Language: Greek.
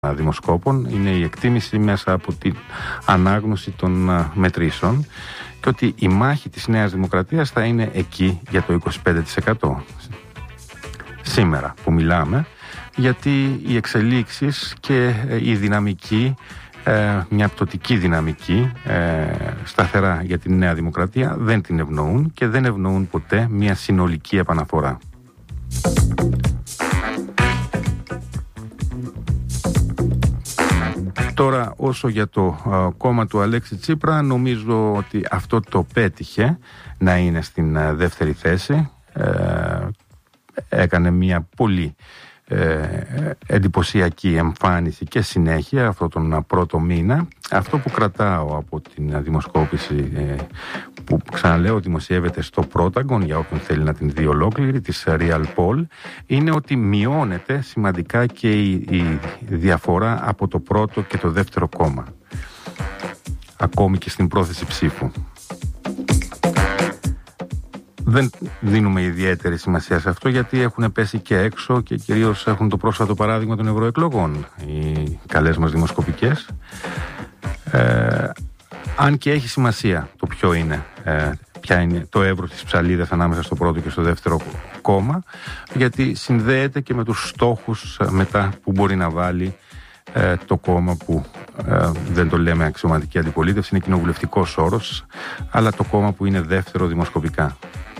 δημοσκόπων είναι η εκτίμηση μέσα από την ανάγνωση των μετρήσεων και ότι η μάχη της Νέας Δημοκρατίας θα είναι εκεί για το 25% σήμερα που μιλάμε, γιατί οι εξελίξεις και η δυναμική, μια πτωτική δυναμική σταθερά για τη Νέα Δημοκρατία δεν την ευνοούν και δεν ευνοούν ποτέ μια συνολική επαναφορά. Τώρα, όσο για το κόμμα του Αλέξη Τσίπρα, νομίζω ότι αυτό το πέτυχε να είναι στην δεύτερη θέση. Έκανε μια πολύ εντυπωσιακή εμφάνιση και συνέχεια αυτόν τον πρώτο μήνα. Αυτό που κρατάω από την δημοσκόπηση που ξαναλέω δημοσιεύεται στο Πρόταγκον, για όποιον θέλει να την δει ολόκληρη, της Real Poll, είναι ότι μειώνεται σημαντικά και η διαφορά από το πρώτο και το δεύτερο κόμμα, ακόμη και στην πρόθεση ψήφου. Δεν δίνουμε ιδιαίτερη σημασία σε αυτό, γιατί έχουν πέσει και έξω και κυρίως έχουν το πρόσφατο παράδειγμα των ευρωεκλογών οι καλές μας δημοσκοπικές. Αν και έχει σημασία το ποιο είναι, ποια είναι το εύρος της ψαλίδας ανάμεσα στο πρώτο και στο δεύτερο κόμμα, γιατί συνδέεται και με τους στόχους μετά που μπορεί να βάλει το κόμμα που δεν το λέμε αξιωματική αντιπολίτευση, είναι κοινοβουλευτικός όρος, αλλά το κόμμα που είναι δεύτερο δημοσκοπικά.